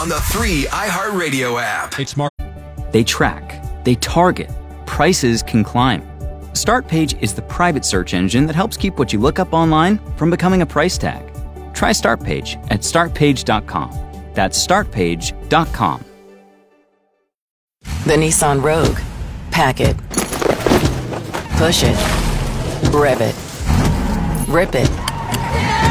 on the free iHeartRadio app. It's Mark. They track, they target, prices can climb. Startpage is the private search engine that helps keep what you look up online from becoming a price tag. Try Startpage at startpage.com. That's startpage.com. The Nissan Rogue. Pack it. Push it. Rev it. Rip it.